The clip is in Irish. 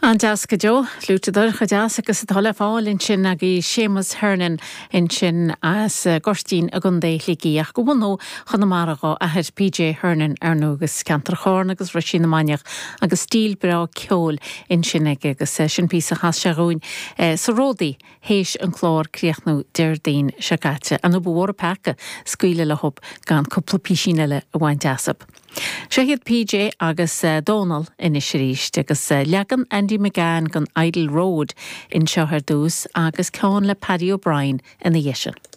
An deasca Jo, lútadar chu deas agus thola fáil in sin a í Seamus Hernan in sin as gorstín a gun déithlííach go bhnó chuna maragá a head PJ Hernan arnúgus cantar chórn agus ru sin amaineach agus stíl bra ceol in sin agus sin pí a chas seúin sa ródaí héis an chlár críochnú deirdaín seáte an bhór pecha scuile le hop gan cúpla píisiile a bhain deasab. Sehiad PJ agus Donald inis ríist agus legan Andy McGann gan Idle Road in Seohar dús agus cán le Paddy O'Brien in the Yeshin.